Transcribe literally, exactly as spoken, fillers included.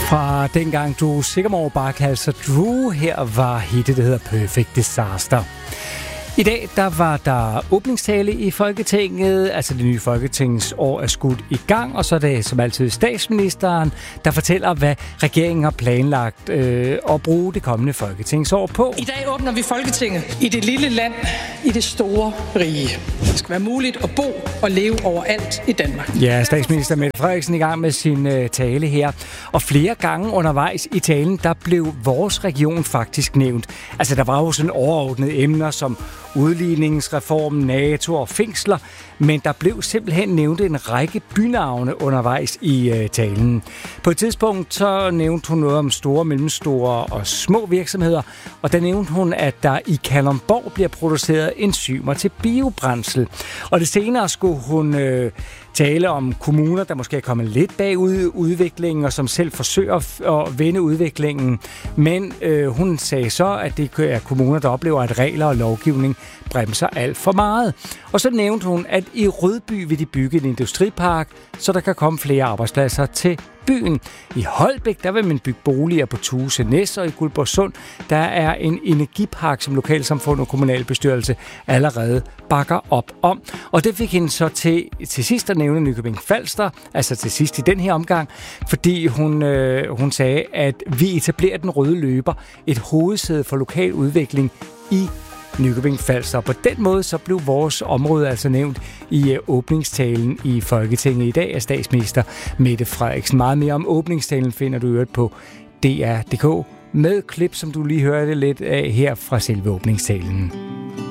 Fra dengang du sikkert bare kaldte sig Drew, her var hittet, der hedder Perfect Disaster. I dag der var der åbningstale i Folketinget, altså det nye folketingsår er skudt i gang, og så er det som altid statsministeren, der fortæller, hvad regeringen har planlagt øh, at bruge det kommende folketingsår på. I dag åbner vi Folketinget i det lille land, i det store rige. Det skal være muligt at bo og leve overalt i Danmark. Ja, statsminister Mette Frederiksen i gang med sin øh, tale her, og flere gange undervejs i talen, der blev vores region faktisk nævnt. Altså der var jo sådan overordnede emner som udligningsreform, NATO og fængsler, men der blev simpelthen nævnt en række bynavne undervejs i øh, talen. På et tidspunkt så nævnte hun noget om store, mellemstore og små virksomheder, og der nævnte hun, at der i Kalundborg bliver produceret enzymer til biobrændsel. Og det senere skulle hun øh, tale om kommuner, der måske er kommet lidt bagud i udviklingen, og som selv forsøger at vende udviklingen. Men øh, hun sagde så, at det er kommuner, der oplever, at regler og lovgivning bremser alt for meget. Og så nævnte hun, at i Rødby vil de bygge en industripark, så der kan komme flere arbejdspladser til byen. I Holbæk, der vil man bygge boliger på Tuse Næs, og i Guldborgsund, der er en energipark, som lokalsamfund og kommunalbestyrelse allerede bakker op om. Og det fik hende så til, til sidst at nævne Nykøbing Falster, altså til sidst i den her omgang, fordi hun, øh, hun sagde, at vi etablerer den røde løber, et hovedsæde for lokal udvikling i Nykøbing Falster. På den måde så blev vores område altså nævnt i uh, åbningstalen i Folketinget i dag af statsminister Mette Frederiksen. Meget mere om åbningstalen finder du øvrigt på D R punktum d k med klip, som du lige hørte lidt af her fra selve åbningstalen.